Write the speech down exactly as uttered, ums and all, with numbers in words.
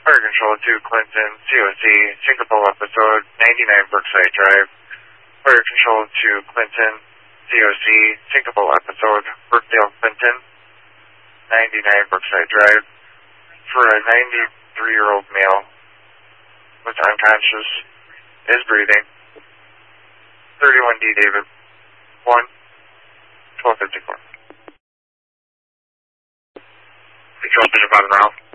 Fire Control to Clinton, C O C, syncopal episode, ninety-nine Brookside Drive. Fire Control to Clinton, C O C, syncopal episode, Brookdale, Clinton, ninety-nine Brookside Drive. For a ninety-three-year-old male was unconscious, is breathing. thirty-one D David, one, twelve fifty-four. Control Bishop on the route.